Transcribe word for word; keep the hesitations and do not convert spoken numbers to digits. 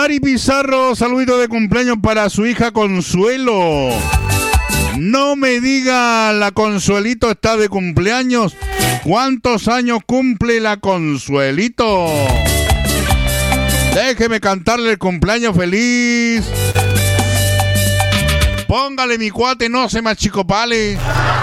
Mari Pizarro, saludito de cumpleaños para su hija Consuelo. No me diga, la Consuelito está de cumpleaños. ¿Cuántos años cumple la Consuelito? Déjeme cantarle el cumpleaños feliz. Póngale, mi cuate, no se machicopale.